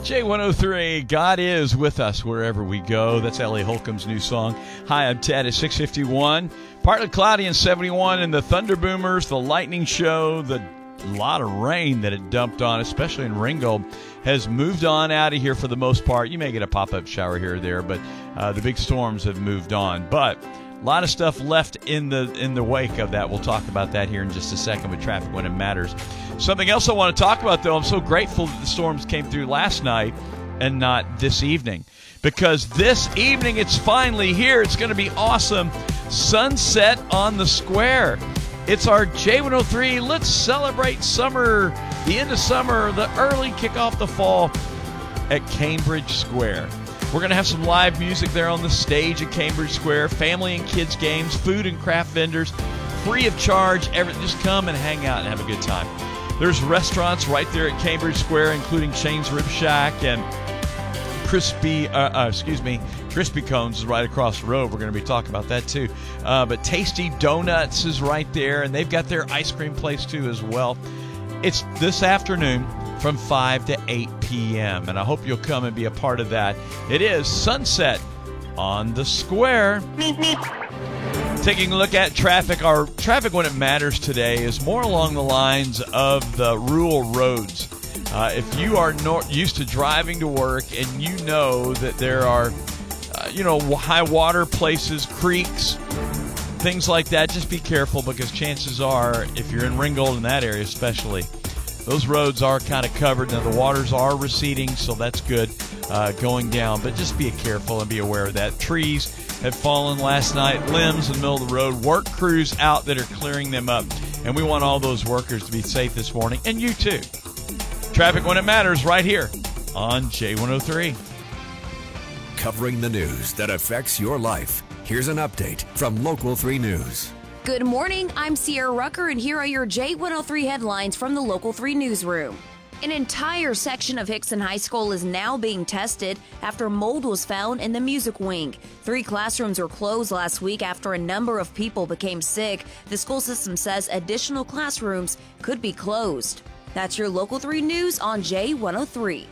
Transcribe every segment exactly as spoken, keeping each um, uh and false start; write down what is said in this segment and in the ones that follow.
J one oh three, God is with us wherever we go. That's Ellie Holcomb's new song. Hi, I'm Ted at six fifty-one. Partly cloudy and seventy-one, and the Thunder Boomers, the lightning show, the lot of rain that it dumped on, especially in Ringgold, has moved on out of here for the most part. You may get a pop-up shower here or there, but uh, the big storms have moved on. But a lot of stuff left in the in the wake of that. We'll talk about that here in just a second with traffic when it matters. Something else I want to talk about, though, I'm so grateful that the storms came through last night and not this evening. Because this evening, it's finally here. It's going to be awesome. Sunset on the Square. It's our J one oh three. Let's celebrate summer, the end of summer, the early kickoff the fall at Cambridge Square. We're going to have some live music there on the stage at Cambridge Square, family and kids games, food and craft vendors, free of charge. Every, just come and hang out and have a good time. There's restaurants right there at Cambridge Square, including Shane's Rib Shack and Crispy, uh, uh, excuse me, Crispy Cones is right across the road. We're going to be talking about that too. Uh, but Tasty Donuts is right there, and they've got their ice cream place too as well. It's this afternoon from five to eight p.m., and I hope you'll come and be a part of that. It is Sunset on the Square. Taking a look at traffic, our traffic when it matters today is more along the lines of the rural roads. Uh, if you are not used to driving to work and you know that there are, uh, you know, high water places, creeks, things like that, just be careful because chances are, if you're in Ringgold in that area especially, those roads are kind of covered. Now, the waters are receding, so that's good uh, going down. But just be careful and be aware of that. Trees have fallen last night, limbs in the middle of the road, work crews out that are clearing them up. And we want all those workers to be safe this morning, and you too. Traffic when it matters right here on J one oh three. Covering the news that affects your life. Here's an update from Local three News. Good morning, I'm Sierra Rucker, and here are your J one oh three headlines from the Local three newsroom. An entire section of Hickson High School is now being tested after mold was found in the music wing. Three classrooms were closed last week after a number of people became sick. The school system says additional classrooms could be closed. That's your Local three News on J one oh three.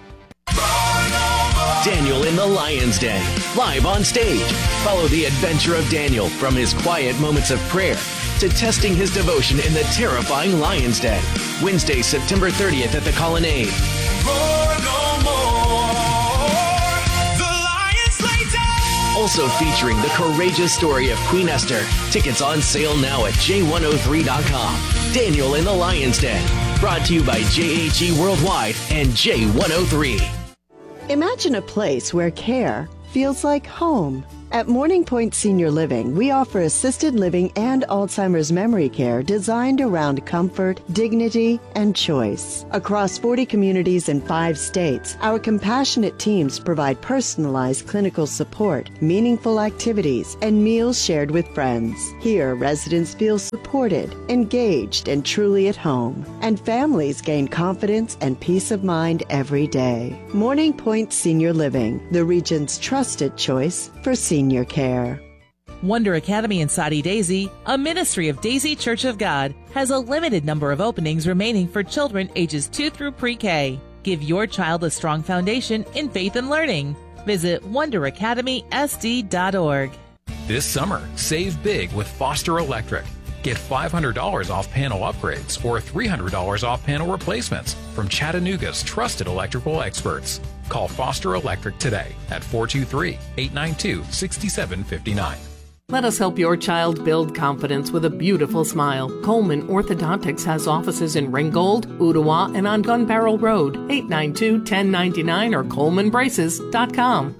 Daniel in the Lion's Den, live on stage. Follow the adventure of Daniel from his quiet moments of prayer to testing his devotion in the terrifying Lion's Den. Wednesday, September thirtieth at the Colonnade. Roar no more. The lions lay down. Also featuring the courageous story of Queen Esther. Tickets on sale now at J one oh three dot com. Daniel in the Lion's Den. Brought to you by J H E Worldwide and J one oh three. Imagine a place where care feels like home. At Morning Point Senior Living, we offer assisted living and Alzheimer's memory care designed around comfort, dignity, and choice. Across forty communities in five states, our compassionate teams provide personalized clinical support, meaningful activities, and meals shared with friends. Here, residents feel supported, engaged, and truly at home. And families gain confidence and peace of mind every day. Morning Point Senior Living, the region's trusted choice for senior care. Wonder Academy in Soddy Daisy, a ministry of Daisy Church of God, has a limited number of openings remaining for children ages two through pre-K. Give your child a strong foundation in faith and learning. Visit wonder academy s d dot org. This summer, save big with Foster Electric. Get five hundred dollars off panel upgrades or three hundred dollars off panel replacements from Chattanooga's trusted electrical experts. Call Foster Electric today at four two three, eight nine two, six seven five nine. Let us help your child build confidence with a beautiful smile. Coleman Orthodontics has offices in Ringgold, Ottawa, and on Gun Barrel Road, eight nine two, one oh nine nine or coleman braces dot com.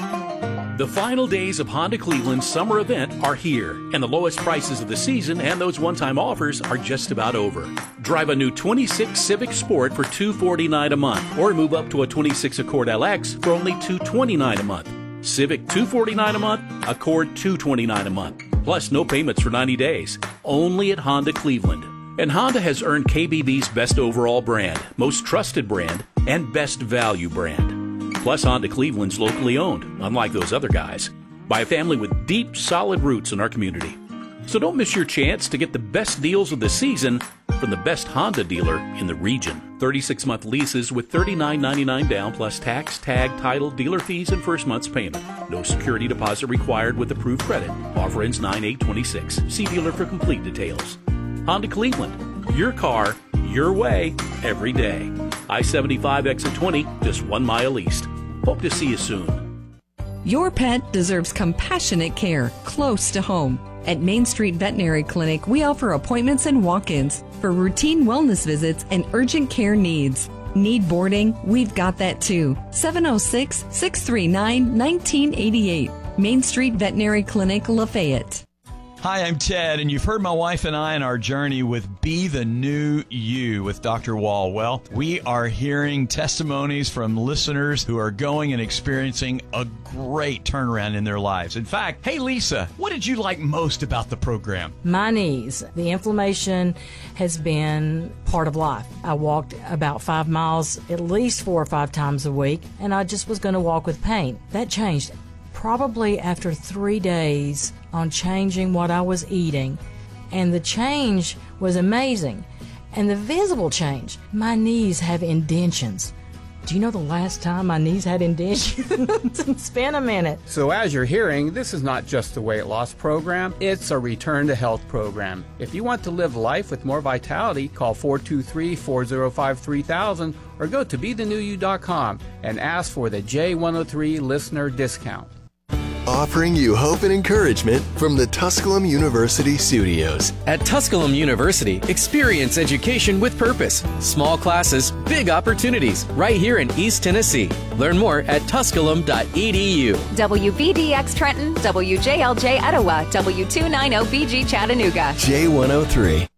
The final days of Honda Cleveland's summer event are here, and the lowest prices of the season and those one-time offers are just about over. Drive a new twenty-six Civic Sport for two hundred forty-nine dollars a month, or move up to a twenty-six Accord L X for only two hundred twenty-nine dollars a month. Civic two hundred forty-nine dollars a month, Accord two hundred twenty-nine dollars a month. Plus no payments for ninety days. Only at Honda Cleveland. And Honda has earned K B B's Best Overall Brand, Most Trusted Brand, and Best Value Brand. Plus, Honda Cleveland's locally owned, unlike those other guys, by a family with deep, solid roots in our community. So don't miss your chance to get the best deals of the season from the best Honda dealer in the region. thirty-six month leases with thirty-nine ninety-nine down plus tax, tag, title, dealer fees, and first month's payment. No security deposit required with approved credit. Offer ends nine eight twenty-six. See dealer for complete details. Honda Cleveland. Your car, your way, every day. I seventy-five exit twenty, just one mile east. Hope to see you soon. Your pet deserves compassionate care close to home. At Main Street Veterinary Clinic, we offer appointments and walk-ins for routine wellness visits and urgent care needs. Need boarding? We've got that too. seven oh six, six three nine, one nine eight eight. Main Street Veterinary Clinic, Lafayette. Hi, I'm Ted, and you've heard my wife and I on our journey with Be the New You with Doctor Wall. Well, we are hearing testimonies from listeners who are going and experiencing a great turnaround in their lives. In fact, hey, Lisa, what did you like most about the program? My knees. The inflammation has been part of life. I walked about five miles at least four or five times a week, and I just was going to walk with pain. That changed probably after three days on changing what I was eating. And the change was amazing. And the visible change, my knees have indentions. Do you know the last time my knees had indentions? It's been a minute. So as you're hearing, this is not just a weight loss program, it's a return to health program. If you want to live life with more vitality, call four two three, four oh five, three thousand or go to be the new you dot com and ask for the J one oh three listener discount. Offering you hope and encouragement from the Tusculum University studios. At Tusculum University, experience education with purpose. Small classes, big opportunities, right here in East Tennessee. Learn more at tusculum dot e d u. W V D X Trenton, W J L J Etowah, W two ninety B G Chattanooga. J one oh three.